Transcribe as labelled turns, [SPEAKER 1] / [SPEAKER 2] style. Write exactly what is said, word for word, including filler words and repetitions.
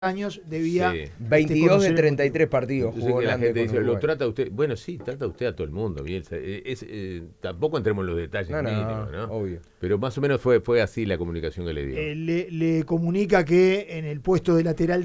[SPEAKER 1] años debía
[SPEAKER 2] Sí.
[SPEAKER 3] veintidós de treinta y tres partidos
[SPEAKER 2] Yo sé
[SPEAKER 3] jugó
[SPEAKER 2] que la
[SPEAKER 3] Hernández
[SPEAKER 2] gente
[SPEAKER 3] con
[SPEAKER 2] dice, lo
[SPEAKER 3] Uruguay.
[SPEAKER 2] trata usted. Bueno, sí, trata usted a todo el mundo, Bielsa. Eh, es, eh, tampoco entremos en los detalles
[SPEAKER 3] No, no,
[SPEAKER 2] mínimos, ¿no?
[SPEAKER 3] obvio.
[SPEAKER 2] Pero más o menos fue, fue así la comunicación que le dio.
[SPEAKER 1] Eh, le, le comunica que en el puesto de lateral